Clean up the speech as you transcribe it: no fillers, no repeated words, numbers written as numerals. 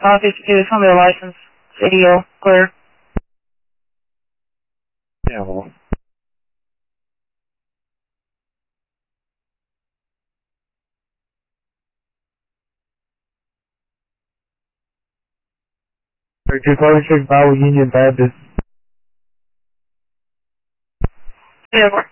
52, tell me the license. Video, clear. Yeah, hold on. Bible Union Baptist. Yeah,